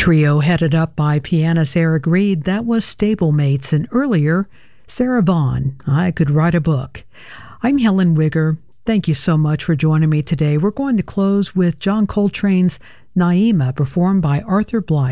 Trio headed up by pianist Eric Reed, that was Stablemates, and earlier, Sarah Vaughan, I Could Write a Book. I'm Helen Wigger. Thank you so much for joining me today. We're going to close with John Coltrane's Naima, performed by Arthur Blythe.